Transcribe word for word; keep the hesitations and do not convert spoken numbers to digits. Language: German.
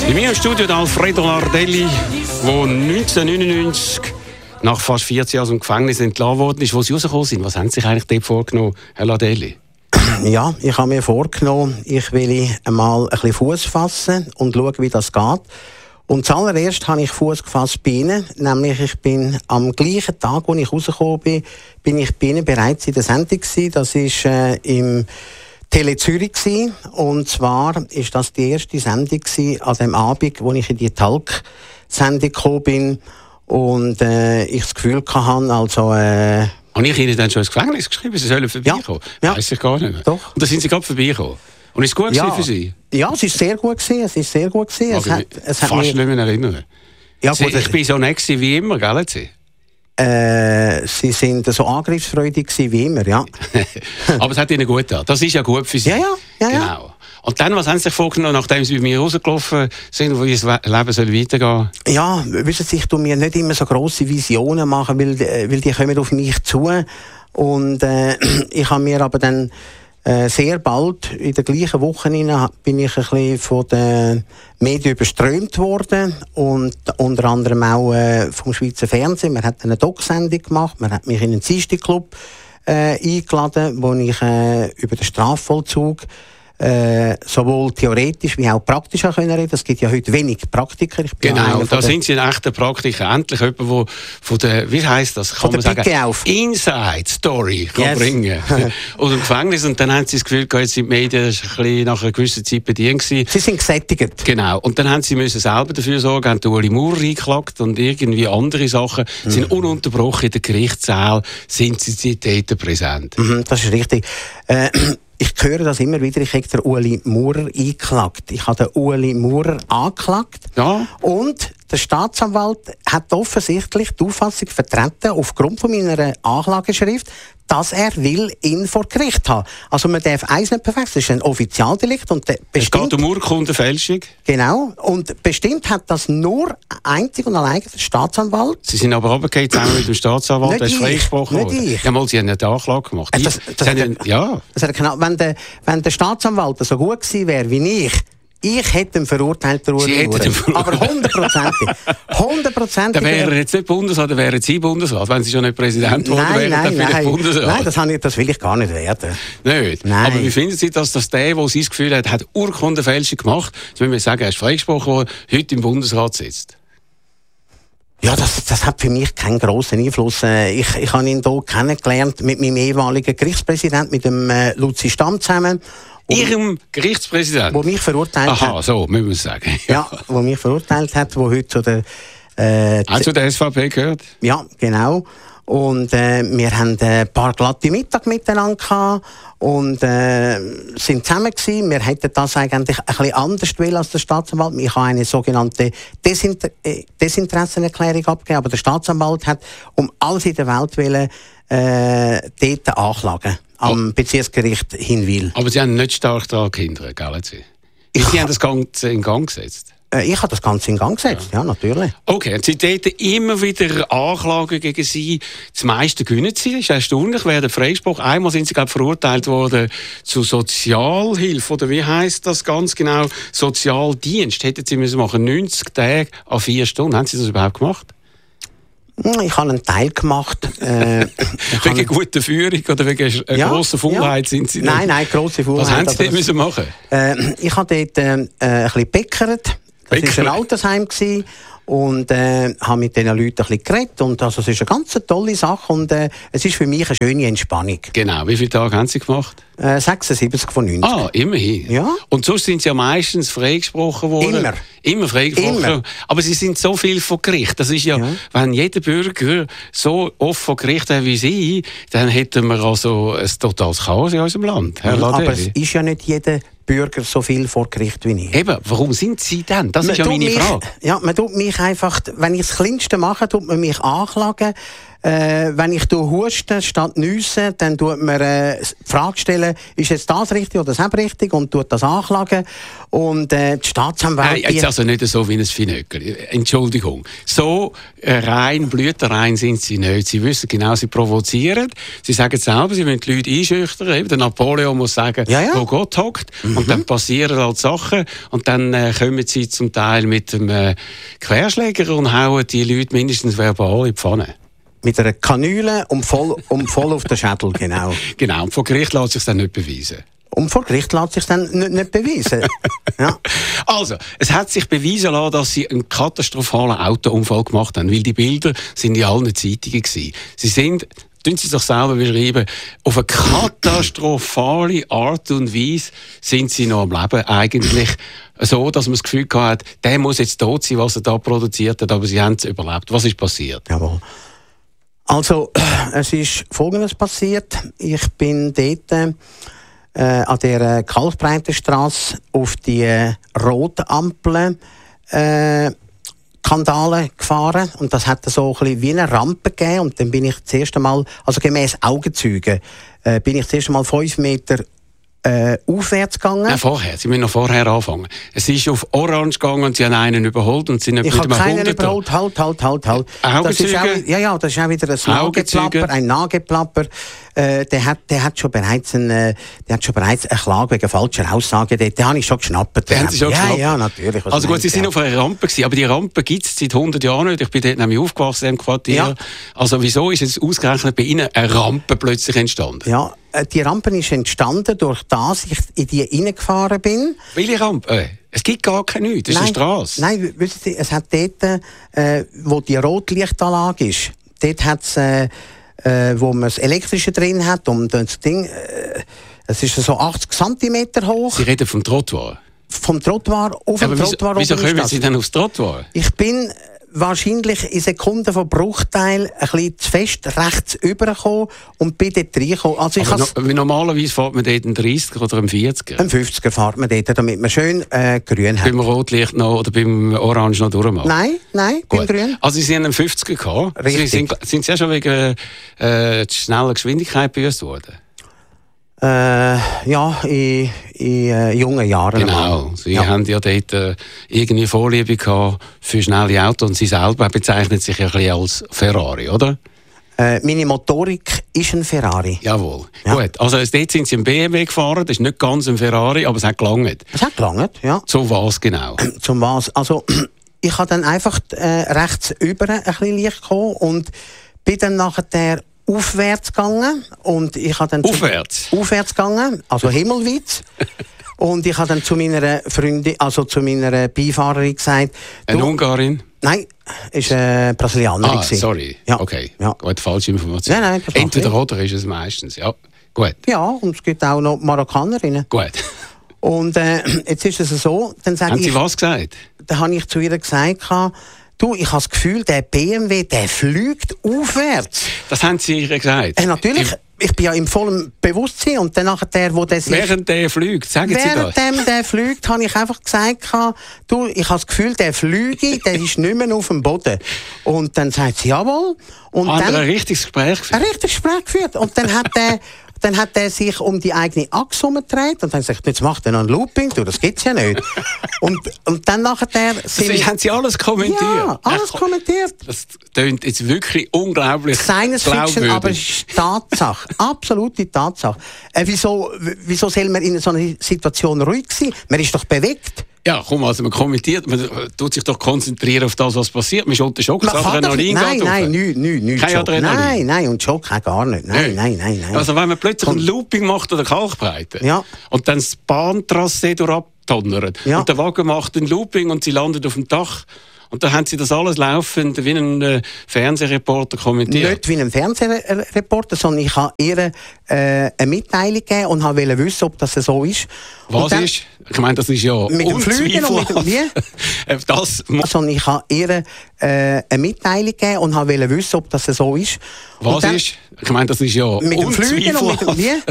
In mir im Studio der Alfredo Nardelli, der neunzehnhundertneunundneunzig nach fast vierzig Jahren aus dem Gefängnis entlassen worden ist. Wo sie rausgekommen sind, was haben Sie sich eigentlich dort vorgenommen, Herr Nardelli? Ja, ich habe mir vorgenommen, ich will einmal ein bisschen Fuß fassen und schauen, wie das geht. Und zuallererst habe ich Fuß gefasst bei Ihnen, nämlich ich bin am gleichen Tag, als ich rausgekommen bin, bin ich bei Ihnen bereits in der Sendung gewesen. Das war äh, im Tele Zürich gewesen. Und zwar war das die erste Sendung gewesen, an dem Abend, wo ich in die Talk-Sendung gekommen bin und äh, ich das Gefühl hatte, also... Äh, Habe ich Ihnen dann schon ins Gefängnis geschrieben, Sie sollen vorbeikommen? Ja, ja. Weiss ich gar nicht mehr. Doch. Und da sind Sie gerade vorbeigekommen? Und ist es gut ja. für Sie? Ja, es ist sehr gut gewesen. Es ist sehr gut gewesen. Es hat, es fast hat nicht mehr erinnern. Ja, Sie, gut, ich bin so nett wie immer, gell? Sie? Äh, Sie sind so angriffsfreudig wie immer, ja. Aber es hat Ihnen gut getan. Das ist ja gut für Sie. Ja, ja, ja. Genau. Ja. Und dann, was haben Sie sich vorgenommen, nachdem Sie bei mir rausgelaufen sind, wo Ihr Leben soll weitergehen soll? Ja, wissen Sie, ich tue mir nicht immer so grosse Visionen machen, weil, weil die kommen auf mich zu. Und äh, ich habe mir aber dann äh, sehr bald, in der gleichen Woche rein, bin ich ein bisschen von den Medien überströmt worden. Und unter anderem auch äh, vom Schweizer Fernsehen. Man hat eine Doc-Sendung gemacht, man hat mich in einen Dienstag-Club äh, eingeladen, wo ich äh, über den Strafvollzug Äh, sowohl theoretisch wie auch praktisch auch können reden. Es gibt ja heute wenig Praktiker. Ich bin genau, da der... sind Sie ein echter Praktiker. Endlich jemand, der von der, wie heisst das, kann man sagen, auf. Inside Story kann yes. bringen. Aus dem Gefängnis. Und dann haben Sie das Gefühl, jetzt sind die Medien ein bisschen nach einer gewissen Zeit bedient gewesen. Sie sind gesättigt. Genau. Und dann haben Sie müssen selber dafür sorgen, haben Ueli Maurer eingeklagt und irgendwie andere Sachen. Mhm. Sind ununterbrochen in den Gerichtssaal, sind Sie dort präsent. Mhm, das ist richtig. Äh, Ich höre das immer wieder, ich habe den Ueli Maurer eingeklagt. Ich habe den Ueli Maurer angeklagt. Ja. Und der Staatsanwalt hat offensichtlich die Auffassung vertreten, aufgrund von meiner Anklageschrift, dass er will ihn vor Gericht haben. Also man darf eins nicht verwechseln, das ist ein Offizialdelikt. Und es geht um Urkundenfälschung. Genau. Und bestimmt hat das nur einzig und allein der Staatsanwalt. Sie sind aber runtergefallen zusammen mit dem Staatsanwalt, der ist freigesprochen worden. Nicht ich. Ja, mal, Sie haben nicht Anklage gemacht. Das, das Sie hat, ja. Das hat, genau, wenn, der, wenn der Staatsanwalt so gut gewesen wäre wie ich, ich hätte ihn verurteilt, der Sie hätten ihn verurteilt. Aber hundertprozentig. hundertprozentig. Dann wäre er jetzt nicht Bundesrat, dann wären Sie Bundesrat. Wenn Sie schon nicht Präsident geworden wären, dann vielleicht nein. Bundesrat. Nein, das, ich, das will ich gar nicht werden. Nicht? Nein. Aber wie finden Sie, dass das der, der sein Gefühl hat, hat Urkundenfälschung gemacht, jetzt müssen wir sagen, er ist freigesprochen worden, heute im Bundesrat sitzt? Ja, das, das hat für mich keinen grossen Einfluss. Ich, ich habe ihn hier kennengelernt mit meinem ehemaligen Gerichtspräsidenten, mit dem äh, Luzi Stamm zusammen. Ihrem Gerichtspräsidenten? Der mich verurteilt Aha, hat. Aha, so, müssen wir sagen. Ja, der mich verurteilt hat, der heute zu der... Äh, auch zu der S V P gehört? Ja, genau. Und äh, wir haben ein paar glatte Mittag miteinander gehabt und äh, sind zusammen gewesen. Wir hätten das eigentlich ein bisschen anders wollen als der Staatsanwalt. Ich habe eine sogenannte Desinter- äh, Desinteressenerklärung abgegeben, aber der Staatsanwalt hat um alles in der Welt wollen, äh, dort anklagen am oh. Bezirksgericht Hinwil. Aber Sie haben nicht stark daran gehindert, gell? Sie, ich Sie haben das Ganze in Gang gesetzt? Ich habe das Ganze in Gang gesetzt, ja, ja natürlich. Okay, und Sie täten immer wieder Anklagen gegen Sie. Das meiste gewinnen Sie, das ist erstaunlich, werden freigesprochen. Einmal sind Sie, glaube ich, verurteilt worden zu Sozialhilfe, oder wie heisst das ganz genau? Sozialdienst. Hätten Sie müssen machen, neunzig Tage an vier Stunden. Haben Sie das überhaupt gemacht? Ich habe einen Teil gemacht. Äh, wegen guter Führung oder wegen ja, grosser Faulheit ja. sind Sie Nein, nein, grosse Faulheit. Was haben Sie denn müssen machen? Äh, ich habe dort äh, ein bisschen gepäckert. Das war ein Altersheim gewesen. Und äh, habe mit diesen Leuten ein bisschen geredet. Und also, es ist eine ganz tolle Sache und äh, es ist für mich eine schöne Entspannung. Genau. Wie viele Tage haben Sie gemacht? Äh, sechsundsiebzig von neunzig. Ah, immerhin. Ja. Und sonst sind Sie ja meistens freigesprochen worden. Immer. Immer freigesprochen. Immer. Aber Sie sind so viel vor Gericht. Das ist ja, ja, wenn jeder Bürger so oft vor Gericht hat wie Sie, dann hätten wir also ein totales Chaos in unserem Land. Herr Aber es ist ja nicht jeder Bürger so viel vor Gericht wie ich. Eben, warum sind Sie denn? Das man ist ja meine mich, Frage. Ja, man tut mich einfach, wenn ich das Kleinste mache, tut man mich anklagen. Äh, wenn ich huste statt nüsse, dann tut man äh, die Frage stellen, ist jetzt das richtig oder das richtig und tut das anklagen. Und äh, die Staatsanwältin... Nein, jetzt also nicht so wie ein Finöcker. Entschuldigung. So äh, rein, blütenrein sind sie nicht. Sie wissen genau, sie provozieren. Sie sagen selber, sie wollen die Leute einschüchtern. Eben der Napoleon muss sagen, ja, ja. wo Gott hockt. Mhm. Und dann passieren halt Sachen. Und dann äh, kommen sie zum Teil mit dem äh, Querschläger und hauen die Leute mindestens verbal in die Pfanne. Mit einer Kanüle und voll, und voll auf den Schädel, genau. Genau, und vor Gericht lässt sich dann nicht beweisen. Und vor Gericht lässt sich dann nicht, nicht beweisen. Ja. Also, es hat sich beweisen lassen, dass sie einen katastrophalen Autounfall gemacht haben, weil die Bilder sind in allen Zeitungen gewesen. Sie sind, tun Sie es doch selber beschreiben, auf eine katastrophale Art und Weise sind sie noch am Leben. Eigentlich so, dass man das Gefühl hat, der muss jetzt tot sein, was er da produziert hat, aber sie haben es überlebt. Was ist passiert? Jawohl. Also, es ist Folgendes passiert. Ich bin dort äh, an der Kalkbreitenstrasse auf die äh, roten Ampeln äh, Kandale gefahren und das hat so ein bisschen wie eine Rampe gegeben und dann bin ich das erste Mal, also gemäß Augenzeugen, äh, bin ich das erste Mal fünf Meter Äh, aufwärts gegangen. Nein, vorher. Sie müssen noch vorher anfangen. Es ist auf Orange gegangen und Sie haben einen überholt und sind nicht ich mit habe einem keinen überholt. Halt, halt, halt, halt. Das ist auch, ja, ja, das ist auch wieder ein Nageplapper, ein Nageplapper. Äh, der hat, der hat schon bereits eine, der hat schon bereits eine Klage wegen falscher Aussage. Den, den habe ich schon geschnappt. Den haben Sie schon ja, geschnappt? Ja, natürlich. Also gut, Sie sind auf einer Rampe gewesen, aber die Rampe gibt es seit hundert Jahren nicht. Ich bin dort nämlich aufgewachsen im Quartier. Ja. Also wieso ist jetzt ausgerechnet bei Ihnen eine Rampe plötzlich entstanden? Ja, die Rampe ist entstanden, durch das ich in die reingefahren bin. Welche Rampe? Es gibt gar keine nichts, das ist eine Strasse. Nein, wissen Sie, es hat dort, äh, wo die Rotlichtanlage ist, dort hat es, äh, äh, wo man das Elektrische drin hat, um das Ding, äh, es ist so achtzig Zentimeter hoch. Sie reden vom Trottoir? Vom Trottoir auf dem Trottoir. Wieso kommen Sie denn aufs Trottoir? Ich bin wahrscheinlich in Sekunden von Bruchteil ein bisschen zu fest rechts rübergekommen und bin dort reingekommen. Also no, normalerweise fährt man dort einen dreißiger oder einen vierziger? Einen fünfziger fährt man dort, damit man schön äh, grün hat. Beim Rotlicht noch oder beim Orange noch durchmachen? Nein, nein, beim Grün. Also Sie haben einen fünfziger gehabt? Richtig. Sie sind, sind Sie ja schon wegen äh, schneller Geschwindigkeit büßt worden? Äh, ja, in, in äh, jungen Jahren. Genau, mal. Sie ja. haben ja dort äh, irgendwie Vorliebe gehabt für schnelle Autos und Sie selber bezeichnen sich ja ein bisschen als Ferrari, oder? Äh, meine Motorik ist ein Ferrari. Jawohl. Ja. Gut, also dort sind Sie im B M W gefahren, das ist nicht ganz ein Ferrari, aber es hat gelangt. Es hat gelangt, ja. Zu was genau? Zum was? Also, ich habe dann einfach äh, rechts über ein bisschen Licht gekommen und bin dann nachher aufwärts gegangen und ich habe dann aufwärts zu, aufwärts gegangen, also himmelweit. Und ich habe dann zu meiner Freundin, also zu meiner Beifahrerin gesagt, eine Ungarin? Nein, ist eine Brasilianerin. Ah, sorry. Ja. Okay. Ja. Gut, falsche Information. Nein, nein, entweder oder ist es meistens. Ja, gut. Ja, und es gibt auch noch Marokkanerinnen. Gut. Und äh, jetzt ist es so, dann sage Haben ich, Sie was gesagt? Dann habe ich zu ihr gesagt, du, ich habe das Gefühl, der B M W, der fliegt aufwärts. Das haben Sie ihr gesagt? Äh, natürlich. Ich bin ja im vollen Bewusstsein und dann nachher der, wo der sich... Während der fliegt, sagen Sie das? Während der fliegt, habe ich einfach gesagt, du, ich habe das Gefühl, der Flüge, der ist nicht mehr auf dem Boden. Und dann sagt sie, jawohl. Und Haben dann, ein richtiges Gespräch geführt? Ein richtiges Gespräch geführt. Und dann hat der... Dann hat er sich um die eigene Achse umgedreht und dann gesagt, jetzt macht er noch ein Looping, du, das gibt's ja nicht. und, und dann nachher... Das haben Sie alles kommentiert? Ja, alles Ach, kommentiert. Das klingt jetzt wirklich unglaublich Science Fiction, aber es ist Tatsache. Absolute Tatsache. Äh, wieso, wieso soll man in so einer Situation ruhig sein? Man ist doch bewegt. Ja, komm, also man kommentiert, man tut sich doch konzentrieren auf das, was passiert. Man ist unter Schock, das Adrenalin geht Nein, nein, nichts, nichts, nichts. Kein Adrenalin? Nein, nein, und Schock auch gar nicht. Nein, nein, nein, nein. Also wenn man plötzlich ein Looping macht oder Kalkbreite ja. und dann das Bahntrassee durchabdonnert ja. und der Wagen macht ein Looping und sie landet auf dem Dach und dann haben sie das alles laufend wie ein äh, Fernsehreporter kommentiert. Nicht wie ein Fernsehreporter, sondern ich habe ihr äh, eine Mitteilung gegeben und wollte wissen, ob das so ist. Was dann, ist? Ich meine, das ist ja mit dem Flügen und mit dem wie? das sondern ich habe ihr äh, eine Mitteilung gegeben und wollte wissen, ob das so ist. Was dann, ist? Ich meine, das ist ja mit dem Flügen und mit dem wie?